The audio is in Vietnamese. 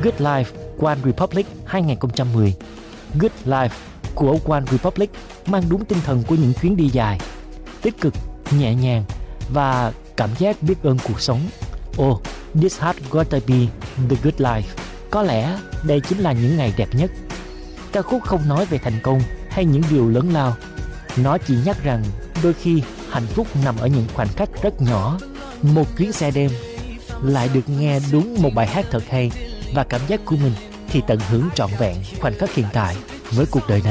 Good Life One Republic 2010. Good Life của One Republic mang đúng tinh thần của những chuyến đi dài, tích cực, nhẹ nhàng và cảm giác biết ơn cuộc sống. Oh, this has gotta be the good life. Có lẽ đây chính là những ngày đẹp nhất. Ca khúc không nói về thành công hay những điều lớn lao. Nó chỉ nhắc rằng đôi khi hạnh phúc nằm ở những khoảnh khắc rất nhỏ. Một chuyến xe đêm, lại được nghe đúng một bài hát thật hay, và cảm giác của mình thì tận hưởng trọn vẹn khoảnh khắc hiện tại với cuộc đời này.